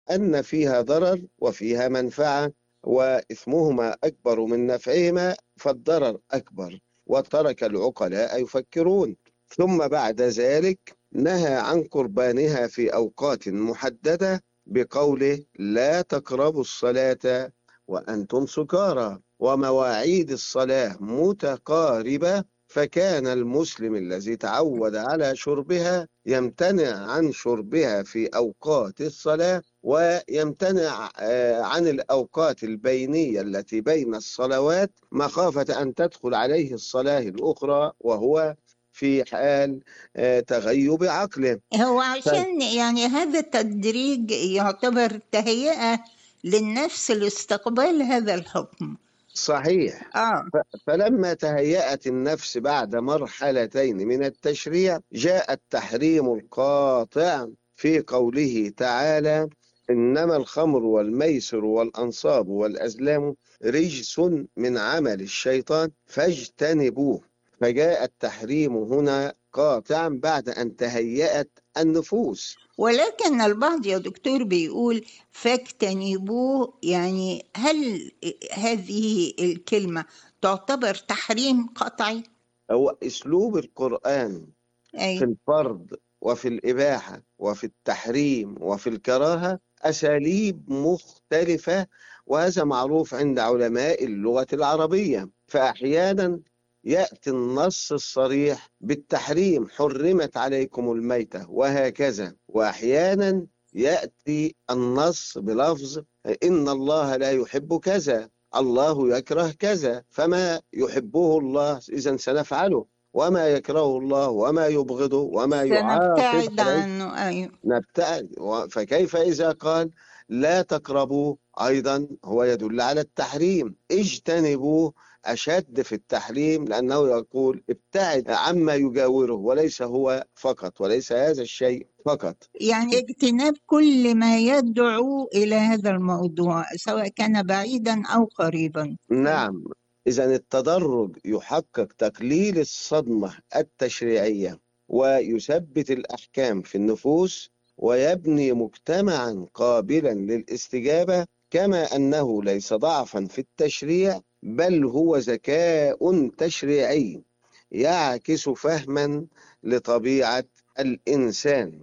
أن فيها ضرر وفيها منفعة، وإثمهما أكبر من نفعهما، فالضرر أكبر، وترك العقلاء يفكرون. ثم بعد ذلك نهى عن قربانها في أوقات محددة بقوله لا تقربوا الصلاة وأنتم سكارى، ومواعيد الصلاة متقاربة، فكان المسلم الذي تعود على شربها يمتنع عن شربها في أوقات الصلاة، ويمتنع عن الأوقات البينية التي بين الصلوات، مخافة أن تدخل عليه الصلاة الأخرى وهو في حال تغيب عقله. هو عشان يعني هذا التدريج يعتبر تهيئة للنفس لاستقبال هذا الحكم. صحيح. فلما تهيأت النفس بعد مرحلتين من التشريع، جاء التحريم القاطع في قوله تعالى إنما الخمر والميسر والأنصاب والأزلام رجس من عمل الشيطان فاجتنبوه. فجاء التحريم هنا قاطعا بعد أن تهيأت النفوس. ولكن البعض يا دكتور بيقول فاجتنبوه، يعني هل هذه الكلمة تعتبر تحريم قطعي؟ هو أسلوب القرآن في الفرض وفي الإباحة وفي التحريم وفي الكراهة أساليب مختلفة، وهذا معروف عند علماء اللغة العربية. فأحيانا يأتي النص الصريح بالتحريم حرمت عليكم الميتة وهكذا، وأحيانا يأتي النص بلفظ إن الله لا يحب كذا، الله يكره كذا، فما يحبه الله إذن سنفعله، وما يكرهه الله وما يبغضه وما يعاقب سنبتعد عنه. نبتعد. فكيف إذا قال لا تقربوا أيضا هو يدل على التحريم، اجتنبوه أشد في التحريم، لأنه يقول ابتعد عما يجاوره، وليس هو فقط، وليس هذا الشيء فقط، يعني اجتناب كل ما يدعو إلى هذا الموضوع سواء كان بعيدا أو قريبا. نعم. إذن التدرج يحقق تقليل الصدمة التشريعية، ويثبت الأحكام في النفوس، ويبني مجتمعا قابلا للاستجابة، كما أنه ليس ضعفا في التشريع، بل هو ذكاء تشريعي يعكس فهما لطبيعة الإنسان.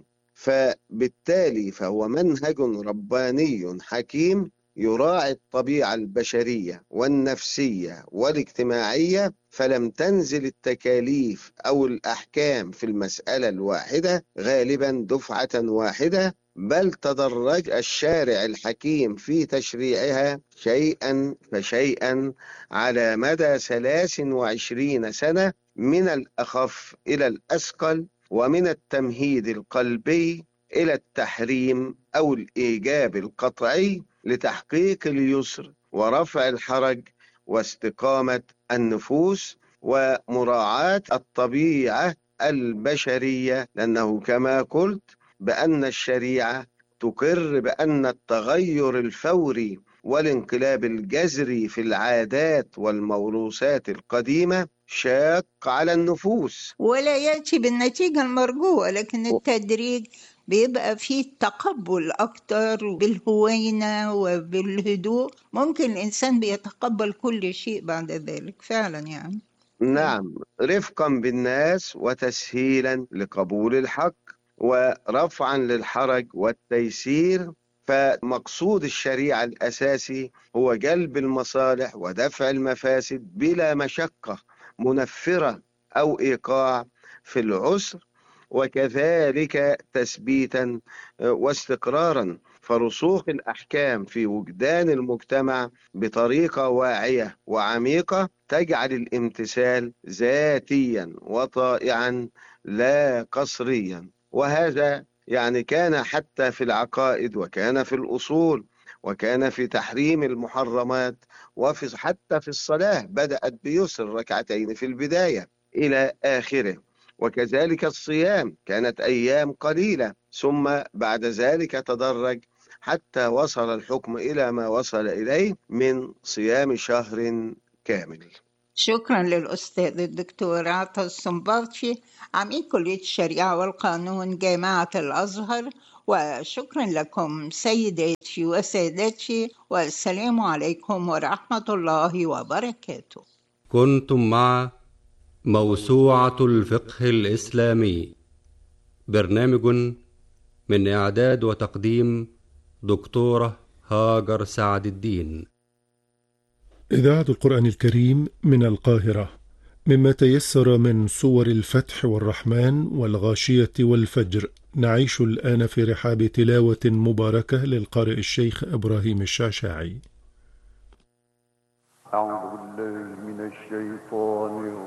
فبالتالي فهو منهج رباني حكيم يراعي الطبيعة البشرية والنفسية والاجتماعية، فلم تنزل التكاليف أو الأحكام في المسألة الواحدة غالبا دفعة واحدة، بل تدرج الشارع الحكيم في تشريعها شيئا فشيئا على مدى 23 سنة، من الأخف إلى الأثقل، ومن التمهيد القلبي إلى التحريم أو الإيجاب القطعي، لتحقيق اليسر ورفع الحرج واستقامة النفوس ومراعاة الطبيعة البشرية، لأنه كما قلت بأن الشريعة تقر بأن التغير الفوري والانقلاب الجذري في العادات والموروثات القديمة شاق على النفوس ولا يأتي بالنتيجة المرجوة، لكن التدريج بيبقى فيه تقبل أكتر بالهوينة وبالهدوء، ممكن الإنسان بيتقبل كل شيء بعد ذلك فعلا يعني. نعم، رفقا بالناس وتسهيلا لقبول الحق ورفعا للحرج والتيسير. فمقصود الشريعة الأساسي هو جلب المصالح ودفع المفاسد بلا مشقة منفرة أو إيقاع في العسر، وكذلك تثبيتا واستقرارا. فرسوخ الأحكام في وجدان المجتمع بطريقة واعية وعميقة تجعل الامتثال ذاتيا وطائعا لا قصريا. وهذا يعني كان حتى في العقائد، وكان في الأصول، وكان في تحريم المحرمات، وفي حتى في الصلاة بدأت بيسر ركعتين في البداية إلى آخره. وكذلك الصيام كانت أيام قليلة، ثم بعد ذلك تدرج حتى وصل الحكم إلى ما وصل إليه من صيام شهر كامل. شكرا للأستاذ الدكتور عطا السنباطشي، عميد كلية الشريعة والقانون جامعة الأزهر، وشكرا لكم سيداتي وسادتي، والسلام عليكم ورحمة الله وبركاته. كنتم مع موسوعة الفقه الإسلامي، برنامج من إعداد وتقديم دكتورة هاجر سعد الدين. إذاعة القرآن الكريم من القاهرة، مما تيسر من سور الفتح والرحمن والغاشية والفجر. نعيش الآن في رحاب تلاوة مباركة للقارئ الشيخ إبراهيم الشعشاعي. أعوذ بالله من الشيطان